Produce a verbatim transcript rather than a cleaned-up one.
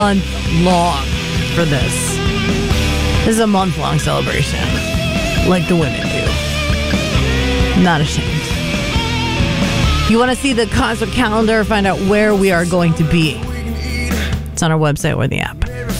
month long for this. This is a month-long celebration, like the women do. Not ashamed. If you want to see the concert calendar, find out where we are going to be, it's on our website or the app.